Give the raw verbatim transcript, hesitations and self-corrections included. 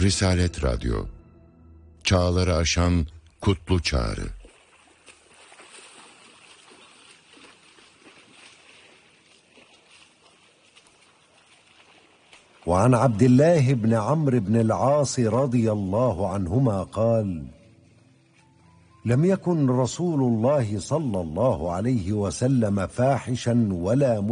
Risalet Radyo, çağları aşan kutlu çağrı. وعن عبد الله بن عمرو بن العاص رضي الله عنهما قال: لم يكن رسول الله صلى الله عليه وسلم فاحشا ولا